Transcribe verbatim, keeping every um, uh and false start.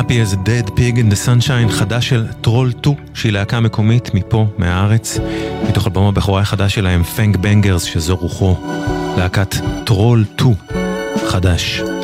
Happy as a Dead Pig in the Sunshine, חדש של טרול שתיים, שהיא להקה מקומית מפה, מהארץ, מתוך אלבום הבכורה החדש שלהם, פנג בנגרס, שזו רוחו, להקת טרול שתיים, חדש.